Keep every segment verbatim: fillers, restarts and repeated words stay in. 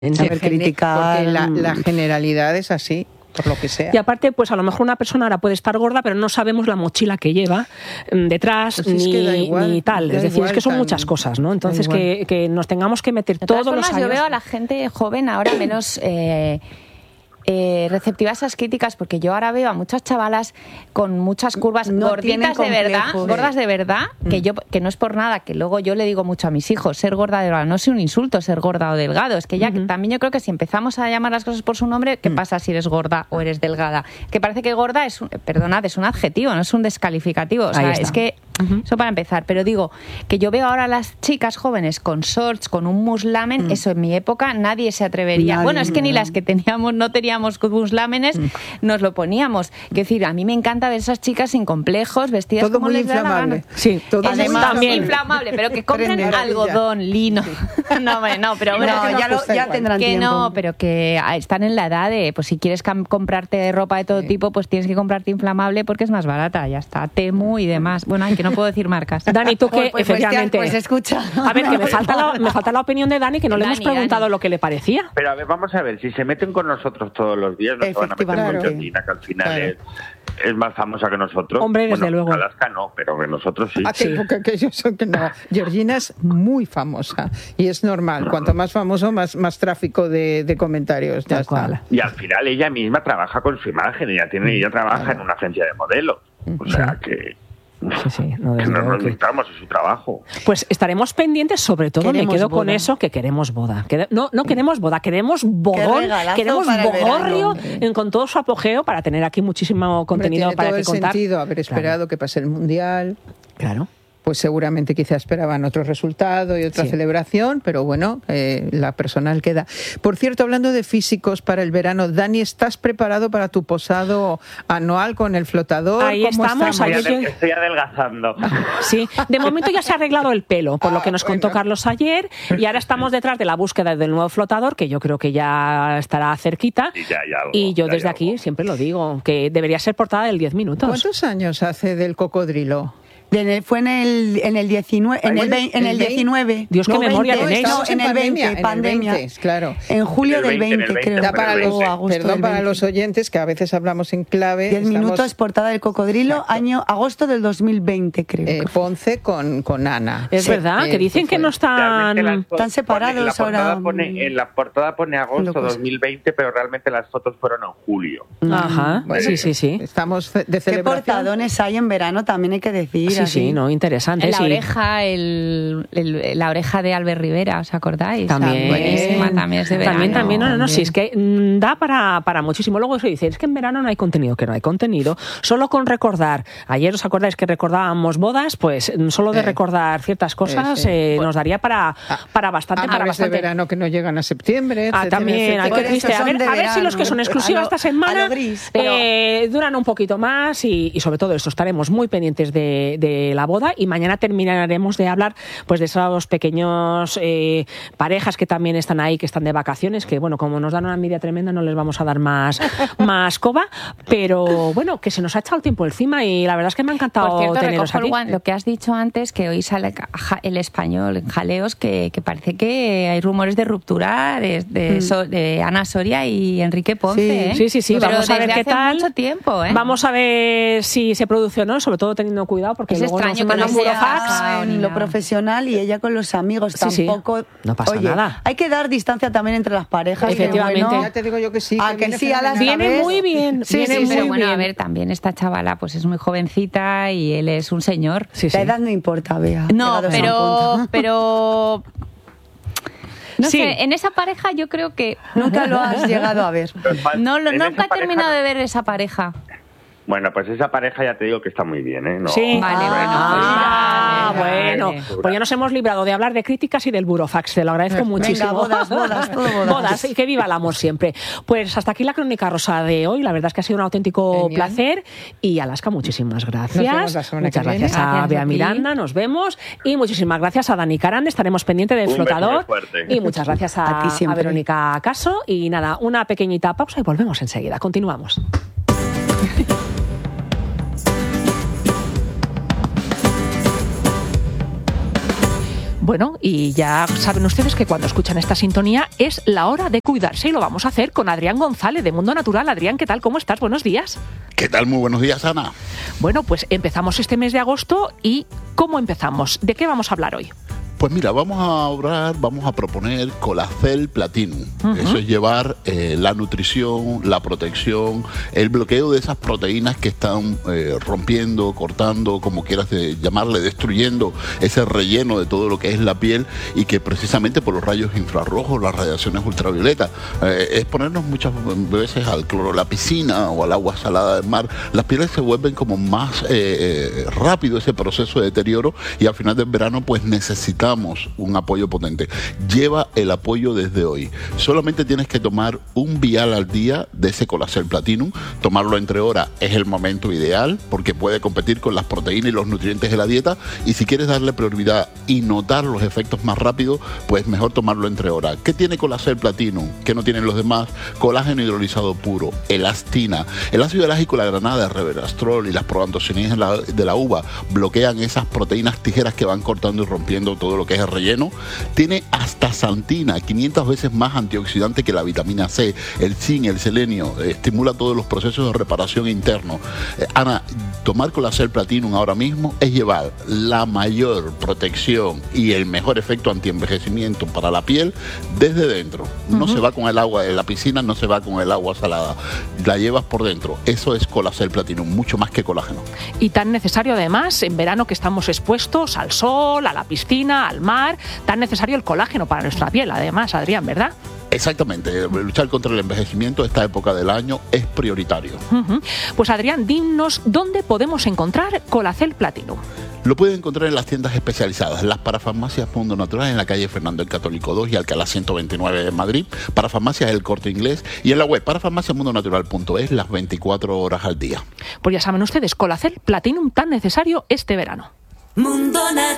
saber criticar. Porque la, la generalidad es así. Por lo que sea. Y aparte, pues a lo mejor una persona ahora puede estar gorda, pero no sabemos la mochila que lleva detrás, pues es ni, que da igual, ni tal. da Es decir, igual, es que son tan, muchas cosas, ¿no? Entonces, que, que nos tengamos que meter de todas todos formas, los años. yo veo a la gente joven ahora menos eh, eh, receptiva a esas críticas, porque yo ahora veo a muchas chavalas con muchas curvas no gorditas de verdad, complejos. gordas de verdad, que Mm. yo que no es por nada, que luego yo le digo mucho a mis hijos, ser gorda de verdad no es un insulto, ser gorda o delgado, es que ya Uh-huh. que también yo creo que si empezamos a llamar las cosas por su nombre, ¿qué Mm. pasa si eres gorda o eres delgada? Que parece que gorda es un, perdonad, es un adjetivo, no es un descalificativo, o sea, Ahí está. es que Uh-huh. eso para empezar, pero digo que yo veo ahora a las chicas jóvenes con shorts, con un muslamen, Mm. eso en mi época nadie se atrevería. Nadie, bueno, es que ni no. las que teníamos no teníamos muslámenes, Mm. nos lo poníamos. Es decir, a mí me encanta ver esas chicas sin complejos, vestidas Todo como muy les da la inflamable. gana. Sí, Todo Eso muy es también. inflamable, pero que compren Prende. algodón, lino. No, hombre, no, pero hombre, No, que nos ya, lo- gusta ya igual. tendrán que tiempo. no, pero que ah, están en la edad de, pues si quieres cam- comprarte ropa de todo Sí. tipo, pues tienes que comprarte inflamable porque es más barata, ya está, Temu y demás. Bueno, ay, que no puedo decir marcas. Dani, tú que Pues, pues, efectivamente... pues, escucha. A ver, que me falta, la, me falta la opinión de Dani, que no le Dani, hemos preguntado Dani. lo que le parecía. Pero a ver, vamos a ver, si se meten con nosotros todos los días, no se van a meter con Efectivamente. Georgina, que al final Claro. es, es más famosa que nosotros. Hombre, desde bueno, luego. Alaska no, pero que nosotros sí. ¿A qué Sí. época que yo soy que no? Georgina es muy famosa y es normal. Cuanto más famoso, más, más tráfico de, de comentarios. Ya Tal está. cual. Y al final ella misma trabaja con su imagen, ella tiene, ella trabaja en una agencia de modelos. O sea que, Sí, sí, no, que desde no luego nos que- limitamos en su trabajo. Pues estaremos pendientes, sobre todo me Queremos quedo con boda. eso, que queremos boda. Que- no, no queremos boda, queremos bodón, regalazo queremos para el bogorrio verano. en- con todo su apogeo para tener aquí muchísimo Hombre, contenido tiene para todo que el contar. sentido haber esperado que pase el Mundial. Claro. Pues seguramente quizá esperaban otro resultado y otra Sí. celebración, pero bueno, eh, la personal queda. Por cierto, hablando de físicos para el verano, Dani, ¿estás preparado para tu posado anual con el flotador? Ahí ¿Cómo estamos, Estoy, ahí estamos? Oye. adel- estoy adelgazando. Sí, de momento ya se ha arreglado el pelo, por lo que nos contó bueno. Carlos ayer, y ahora estamos detrás de la búsqueda del nuevo flotador, que yo creo que ya estará cerquita. Y ya hay algo, Y yo ya hay desde algo. aquí siempre lo digo, que debería ser portada del diez minutos. ¿Cuántos años hace del cocodrilo? En el- fue en el, en el diecinueve. En Ay, el, vein- en el el veinte. diecinueve. Dios, qué No, memoria veinte, tenéis. No, en el veinte, en el pandemia. veinte, claro. En julio En el del veinte, en el veinte, veinte, creo. Da para Pero los, veinte. O agosto perdón del para veinte. los oyentes que a veces hablamos en clave. diez Estamos, minutos, portada del cocodrilo, Exacto. año agosto del dos mil veinte, creo. eh, que fue. Ponce con, con Ana. Es Sí, verdad, eh, que dicen que fue. no están... Realmente las fotos Están separados pone- en la portada ahora, Pone, en la portada pone agosto locos. dos mil veinte, pero realmente las fotos fueron en julio. Ajá, Bueno, sí, sí, sí. Estamos de ¿Qué celebración. portadones hay en verano? También hay que decir. Sí, así. sí, no, interesante. La sí. oreja, el, el- la oreja de Albert Rivera, ¿os acordáis? También. Buenísima, también es de verano. También, también, no, no, no, sí, es que mm, da para, para muchísimo. Luego se dice, es que en verano no hay contenido, que no hay contenido. Solo con recordar, ayer os acordáis que recordábamos bodas, pues mm, solo de Eh. recordar ciertas cosas sí. eh, nos daría para, para bastante, para Amores de bastante. verano que no llegan a septiembre. Ah, etcétera, también, etcétera. hay Por que eso triste. A son ver, de a ver si los que son verano. exclusivas A lo- esta semana a lo gris. eh, duran un poquito más y, y sobre todo eso, estaremos muy pendientes de, de la boda y mañana terminaremos de hablar pues de esos pequeños eh, parejas que también están ahí, que están de vacaciones, que bueno, como nos dan una envidia tremenda no les vamos a dar más, más coba, pero bueno, que se nos ha echado el tiempo encima y la verdad es que me ha encantado Por cierto, teneros recojo el aquí. guan- lo que has dicho antes, que hoy sale ca- ja- el español en jaleos, que, que parece que hay rumores de ruptura de, de, Mm. So- de Ana Soria y Enrique Ponce. Sí. ¿eh? Sí, sí, sí, Pero vamos a ver desde qué hace tal. mucho tiempo, ¿eh? Vamos a ver si se produce o no, sobre todo teniendo cuidado porque Es luego nos extraño que mandan no sea burofax. casado ni en lo nada. profesional y ella con los amigos Sí, sí. tampoco. No pasa Oye, nada. hay que dar distancia también entre las parejas. que Efectivamente. bueno, Ya te digo yo que sí. Ah, que viene sí, a las fenomenal. Viene ¿sabes? muy bien, Sí, viene sí, muy Pero bueno, bien. a ver, también esta chavala pues es muy jovencita y él es un señor. Sí, sí. La edad no importa, Bea. No, Llegados a un pero, punto. pero no Sí. sé, en esa pareja yo creo que Nunca lo has llegado a ver. no, lo- En nunca esa he terminado pareja- de ver esa pareja. Bueno, pues esa pareja ya te digo que está muy bien, ¿eh? No, Sí. Vale, no, bueno, Ah, pues vale, bueno, vale. pues ya nos hemos librado de hablar de críticas y del burofax, te lo agradezco muchísimo. bodas, bodas, todo bodas. Bodas, y que viva el amor siempre. Pues hasta aquí la crónica rosa de hoy, la verdad es que ha sido un auténtico Genial. placer y Alaska, muchísimas gracias. Nos vemos la semana Muchas que viene. gracias a Gracias a Bea ti. Miranda, nos vemos y muchísimas gracias a Dani Carande, estaremos pendientes del Un beso flotador muy fuerte. y muchas gracias a, A ti siempre. a Verónica Caso y nada, una pequeñita pausa y volvemos enseguida, continuamos. Bueno, y ya saben ustedes que cuando escuchan esta sintonía es la hora de cuidarse y lo vamos a hacer con Adrián González de Mundo Natural. Adrián, ¿qué tal? ¿Cómo estás? Buenos días. ¿Qué tal? Muy buenos días, Ana. Bueno, pues empezamos este mes de agosto y ¿cómo empezamos? ¿De qué vamos a hablar hoy? Pues mira, vamos a hablar, vamos a proponer Colacel Platinum. Uh-huh. Eso es llevar eh, la nutrición, la protección, el bloqueo de esas proteínas que están eh, rompiendo, cortando, como quieras de llamarle, destruyendo ese relleno de todo lo que es la piel y que precisamente por los rayos infrarrojos, las radiaciones ultravioletas, eh, exponernos muchas veces al cloro de la piscina o al agua salada del mar, las pieles se vuelven como más eh, rápido ese proceso de deterioro y al final del verano pues necesitamos un apoyo potente. Lleva el apoyo desde hoy. Solamente tienes que tomar un vial al día de ese Colacel Platinum. Tomarlo entre horas es el momento ideal porque puede competir con las proteínas y los nutrientes de la dieta, y si quieres darle prioridad y notar los efectos más rápido, pues mejor tomarlo entre horas. ¿Qué tiene Colacel Platinum? ¿Qué no tienen los demás? Colágeno hidrolizado puro, elastina, el ácido elágico, la granada, el resveratrol y las proantocianinas de la, de la uva bloquean esas proteínas tijeras que van cortando y rompiendo todo lo que es el relleno. Tiene astaxantina, quinientas veces más antioxidante que la vitamina C, el zinc, el selenio, eh, estimula todos los procesos de reparación interno. Eh, Ana, tomar Colacel Platinum ahora mismo es llevar la mayor protección y el mejor efecto antienvejecimiento para la piel desde dentro. No uh-huh. se va con el agua de la piscina, no se va con el agua salada, la llevas por dentro. Eso es Colacel Platinum, mucho más que colágeno. Y tan necesario además en verano que estamos expuestos al sol, a la piscina, al mar, tan necesario el colágeno para nuestra piel, además, Adrián, ¿verdad? Exactamente, luchar contra el envejecimiento esta época del año es prioritario. Uh-huh. Pues Adrián, dinos dónde podemos encontrar Colacel Platinum. Lo pueden encontrar en las tiendas especializadas, las parafarmacias Mundo Natural en la calle Fernando el Católico dos y Alcalá ciento veintinueve de Madrid, parafarmacias El Corte Inglés y en la web parafarmacia mundo natural punto es las veinticuatro horas al día. Pues ya saben ustedes, Colacel Platinum tan necesario este verano. Mundo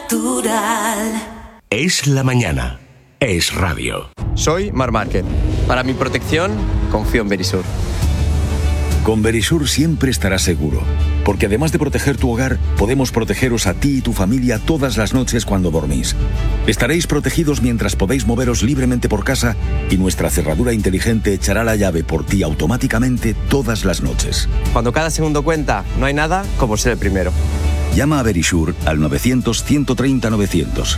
Natural. Es la mañana. Es radio. Soy Mar Márquez. Para mi protección, confío en Verisur. Con Verisur siempre estarás seguro, porque además de proteger tu hogar, podemos protegeros a ti y tu familia todas las noches cuando dormís. Estaréis protegidos mientras podéis moveros libremente por casa y nuestra cerradura inteligente echará la llave por ti automáticamente todas las noches. Cuando cada segundo cuenta, no hay nada como ser el primero. Llama a Verisur al novecientos, ciento treinta, novecientos.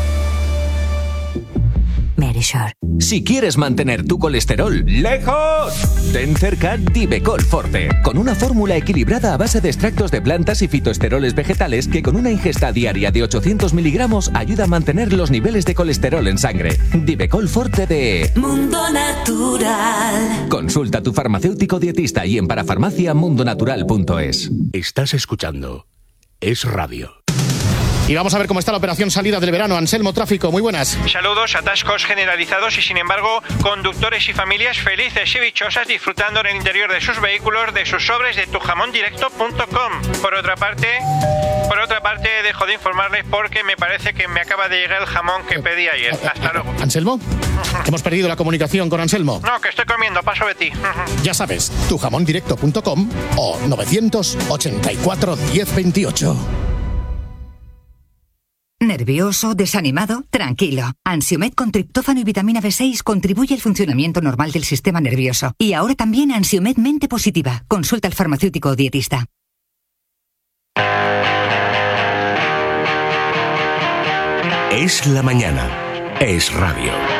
Verisur. Si quieres mantener tu colesterol lejos, ten cerca Divecol Forte, con una fórmula equilibrada a base de extractos de plantas y fitoesteroles vegetales que con una ingesta diaria de ochocientos miligramos ayuda a mantener los niveles de colesterol en sangre. Divecol Forte de Mundo Natural. Consulta a tu farmacéutico dietista y en parafarmacia mundo natural punto es. Estás escuchando Es Radio. Y vamos a ver cómo está la operación salida del verano. Anselmo Tráfico, muy buenas. Saludos, atascos generalizados y sin embargo conductores y familias felices y dichosas disfrutando en el interior de sus vehículos de sus sobres de tu jamón directo punto com. Por otra parte, por otra parte dejo de informarles porque me parece que me acaba de llegar el jamón que pedí ayer. Hasta luego. ¿Anselmo? Hemos perdido la comunicación con Anselmo. No, que estoy comiendo, paso de ti. Ya sabes, tu jamón directo punto com o novecientos ochenta y cuatro diez veintiocho. ¿Nervioso? ¿Desanimado? Tranquilo. Ansiomed con triptófano y vitamina B seis contribuye al funcionamiento normal del sistema nervioso. Y ahora también Ansiomed Mente Positiva. Consulta al farmacéutico o dietista. Es la mañana. Es radio.